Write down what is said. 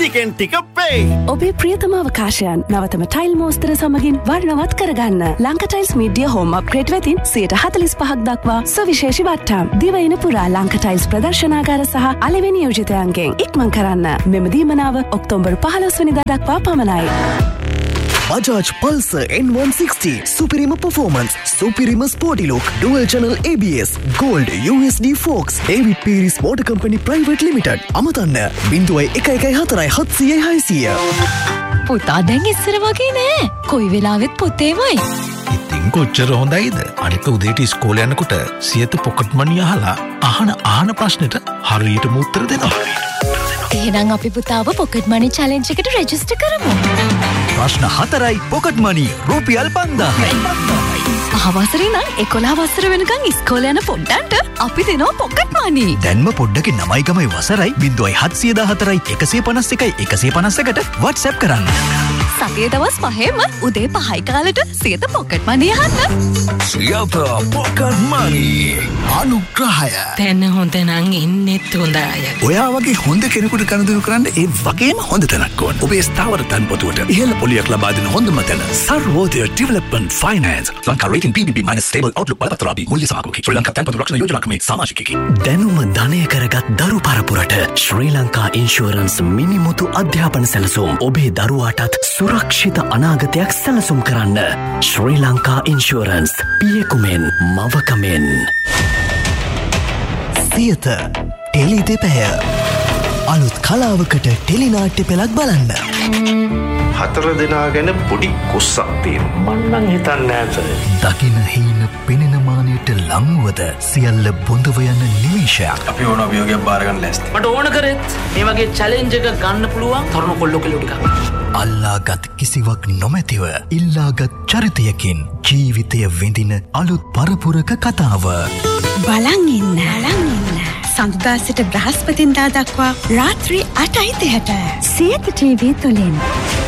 ටිකෙන් ටික පේ. ඔබේ ප්‍රියතම අවකාශයන් නවතම ටයිල් මෝස්තර සමගින් වර්ණවත් කරගන්න. Lanka tiles media home upgrade වෙතින් 45% දක්වා සවිශේෂී වට්ටම්. දිවයින පුරා ලංකා ටයිල්ස් ප්‍රදර්ශනාගාර සහ අලෙවි නියෝජිතයන්ගෙන් ඉක්මන් කරන්න. මෙම දීමනාව ඔක්තෝබර් 15 වෙනිදා දක්වා පමණයි. Bajaj Pulsar N160 Superior Performance Superior Sporty Look Dual Channel ABS Gold USD Fox David Pierce Motor Company Private Limited අමතන්න 0114 පුතා දැන් ඉස්සර වගේ නෑ කොයි වෙලාවෙත් පොතේමයි ඉතින් කොච්චර හොඳයිද අනික උදේට ඉස්කෝලේ යනකොට සියත පොකට් මනි අහලා අහන ප්‍රශ්නෙට හරියටම උත්තර දෙනවා එහෙනම් අපි පුතාව පොකට් මනි චැලෙන්ජ් එකට රෙජිස්ටර් කරමු ප්‍රශ්න 4යි පොකට් මනි රුපියල් 5000යි අහවසරේ නම් 11 වසර වෙනකන් ඉස්කෝලේ යන පොඩ්ඩන්ට අපි දෙනවා පොකට් මනි දැන්ම පොඩ්ඩගේ 9යි ගමයි වසරයි 0714 151ට WhatsApp කරන්න සතියේ දවස් 5ෙම උදේ 5යි කාලෙට සියත පොකට් මනි අහන්න සියත පොකට් මනි අනුග්‍රහය දැන් හොඳ නම් ඉන්නෙත් හොඳ අය ඔයා වගේ හොඳ කෙනෙකුට කනදුරු කරන්න ඒ වගේම හොඳ තැනක් ඕන ඔබේ ස්ථාවර තන්පොතුවට ඉහළ පොලියක් ලබා දෙන හොඳම තැන Sarvodaya development finance Lanka rating PBB - stable Outlook බලපත්‍රාදී මුල්‍ය සහකෝකී ශ්‍රී ලංකා තන්පොතු රක්ෂණ යෝජනා ක්‍රමේ සමාජිකයෙකි දැනුම ධනය කරගත් දරු පරපුරට ශ්‍රී ලංකා ඉන්ෂුරන්ස් මිනිමුතු අධ්‍යාපන සැලසුම් ඔබේ දරුවාටත් සුරක්ෂිත අනාගතයක් සැලසුම් කරන්න ශ්‍රී ලංකා ඉන්ෂුරන්ස් පියකුමෙන් මවකමෙන් සියත ටෙලි දෙපැය අලුත් කලාවකට ටෙලිනාට්‍ය පෙළක් බලන්න 4 දෙනා ගැන පොඩි කුස්සක් තියෙනවා. මම නම් හිතන්නේ නැහැ. දකින හීන පෙනෙන මානෙට ලංවද සියල්ල බොඳව යන නිමේෂයක්. අපි ඕන අභියෝගයක් බාර ගන්න ලෑස්ති. මට ඕන කරෙත් මේ වගේ චැලෙන්ජ් එක ගන්න පුළුවන් තරුණ කොල්ලෝ කෙල්ලෝ ටිකක් අල්ලාගත් කිසිවක් නොමැතිව ඉල්ලාගත් චරිතයකින් ජීවිතය විඳින අලුත් පරපුරක කතාව. බලන් ඉන්න. සඳුදා සිට බ්‍රහස්පතින්දා දක්වා රාත්‍රී 8:30ට සියත TV තුලින්